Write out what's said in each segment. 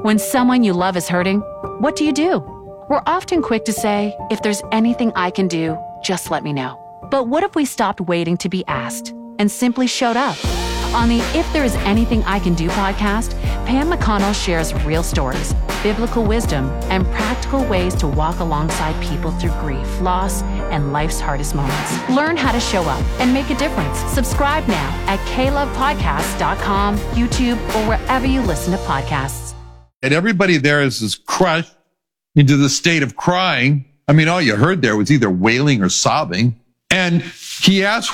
When someone you love is hurting, what do? We're often quick to say, if there's anything I can do, just let me know. But what if we stopped waiting to be asked and simply showed up? On the If There Is Anything I Can Do podcast, Pam McConnell shares real stories, biblical wisdom, and practical ways to walk alongside people through grief, loss, and life's hardest moments. Learn how to show up and make a difference. Subscribe now at klovepodcasts.com, YouTube, or wherever you listen to podcasts. And everybody there is crushed into the state of crying. I mean, all you heard there was either wailing or sobbing. And he asked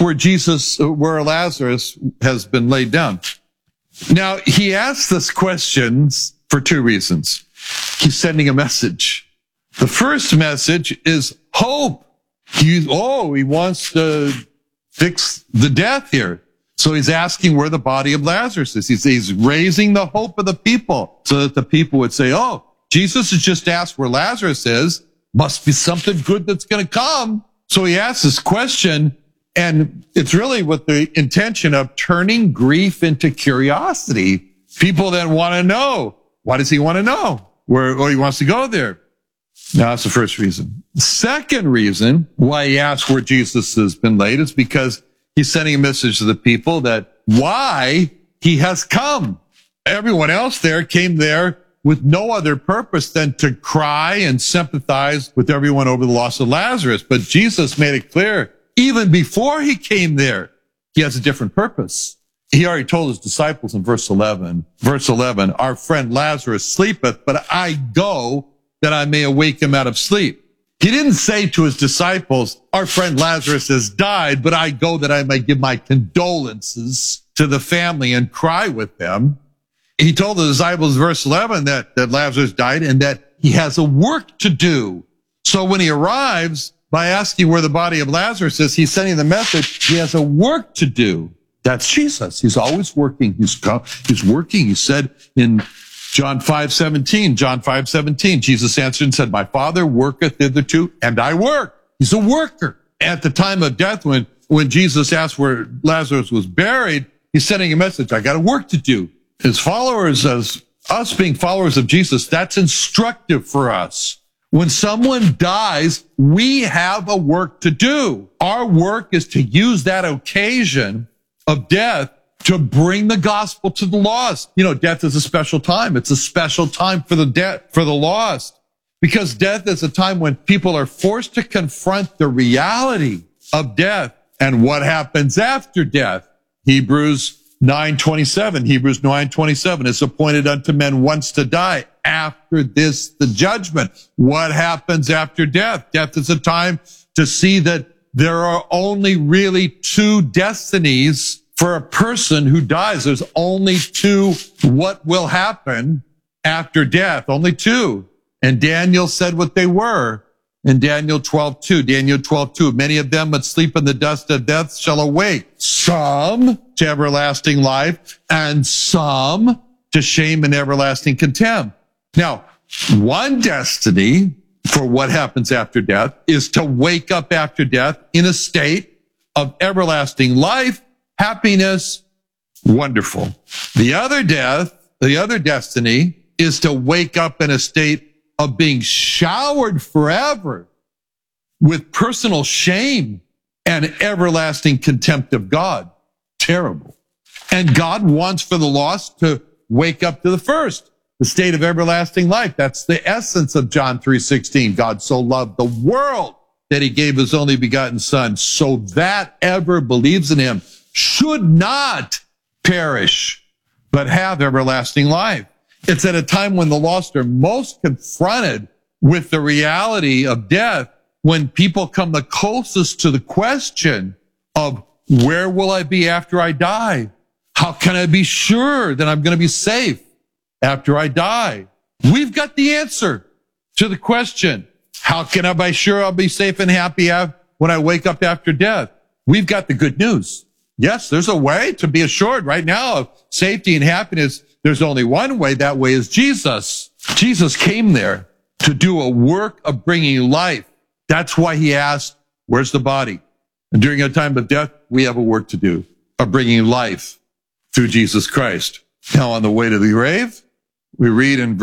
where Lazarus has been laid down. Now, he asked this question for two reasons. He's sending a message. The first message is hope. He wants to fix the death here. So he's asking where the body of Lazarus is. He's raising the hope of the people so that the people would say, oh, Jesus has just asked where Lazarus is. Must be something good that's going to come. So he asks this question, and it's really with the intention of turning grief into curiosity. People then want to know. Why does he want to know? Or he wants to go there. Now, that's the first reason. The second reason why he asked where Jesus has been laid is because he's sending a message to the people that why he has come. Everyone else there came there with no other purpose than to cry and sympathize with everyone over the loss of Lazarus. But Jesus made it clear, even before he came there, he has a different purpose. He already told his disciples in verse 11, our friend Lazarus sleepeth, but I go that I may awake him out of sleep. He didn't say to his disciples, our friend Lazarus has died, but I go that I may give my condolences to the family and cry with them. He told the disciples, verse 11, that Lazarus died and that he has a work to do. So when he arrives, by asking where the body of Lazarus is, he's sending the message, he has a work to do. That's Jesus. He's always working. He's working. He said in John 5:17, Jesus answered and said, my Father worketh hitherto, and I work. He's a worker. At the time of death, when Jesus asked where Lazarus was buried, he's sending a message, I got a work to do. As followers, as us being followers of Jesus, that's instructive for us. When someone dies, we have a work to do. Our work is to use that occasion of death to bring the gospel to the lost. You know, death is a special time. It's a special time for the lost, because death is a time when people are forced to confront the reality of death and what happens after death. Hebrews 9:27, it's appointed unto men once to die. After this, the judgment. What happens after death? Death is a time to see that there are only really two destinies for a person who dies. There's only two what will happen after death. Only two. And Daniel said what they were. In Daniel 12:2, many of them that sleep in the dust of death shall awake, some to everlasting life, and some to shame and everlasting contempt. Now, one destiny for what happens after death is to wake up after death in a state of everlasting life, happiness, wonderful. The other destiny is to wake up in a state of being showered forever with personal shame and everlasting contempt of God. Terrible. And God wants for the lost to wake up to the first, the state of everlasting life. That's the essence of John 3:16. God so loved the world that he gave his only begotten son, so that ever believes in him should not perish, but have everlasting life. It's at a time when the lost are most confronted with the reality of death, when people come the closest to the question of, where will I be after I die? How can I be sure that I'm going to be safe after I die? We've got the answer to the question. How can I be sure I'll be safe and happy when I wake up after death? We've got the good news. Yes, there's a way to be assured right now of safety and happiness. There's only one way. That way is Jesus. Jesus came there to do a work of bringing life. That's why he asked, where's the body? And during a time of death, we have a work to do of bringing life through Jesus Christ. Now, on the way to the grave, we read in